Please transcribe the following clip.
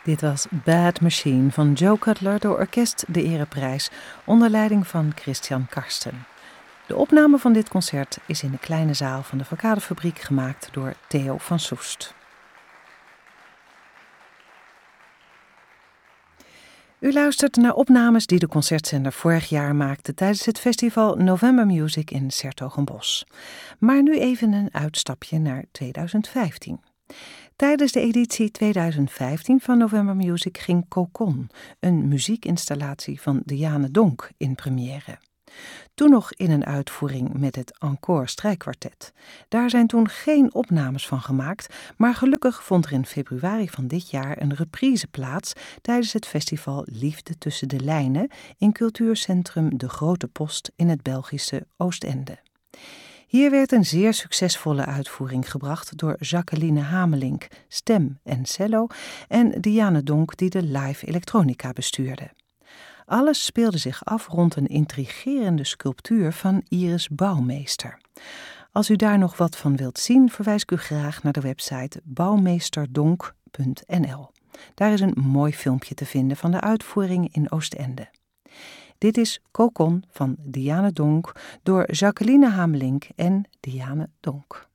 Dit was Bad Machine van Joe Cutler door Orkest de Ereprijs onder leiding van Christian Karsten. De opname van dit concert is in de kleine zaal van de Verkadefabriek gemaakt door Theo van Soest. U luistert naar opnames die de concertzender vorig jaar maakte tijdens het festival November Music in 's-Hertogenbosch. Maar nu even een uitstapje naar 2015. Tijdens de editie 2015 van November Music ging Cocon, een muziekinstallatie van Diane Donk, in première. Toen nog in een uitvoering met het Encore Strijkkwartet. Daar zijn toen geen opnames van gemaakt, maar gelukkig vond er in februari van dit jaar een reprise plaats tijdens het festival Liefde tussen de lijnen in cultuurcentrum De Grote Post in het Belgische Oostende. Hier werd een zeer succesvolle uitvoering gebracht door Jacqueline Hamelink, stem en cello, en Diane Donk die de live elektronica bestuurde. Alles speelde zich af rond een intrigerende sculptuur van Iris Bouwmeester. Als u daar nog wat van wilt zien, verwijs ik u graag naar de website bouwmeesterdonk.nl. Daar is een mooi filmpje te vinden van de uitvoering in Oostende. Dit is Cocon van Diane Donk door Jacqueline Hamelink en Diane Donk.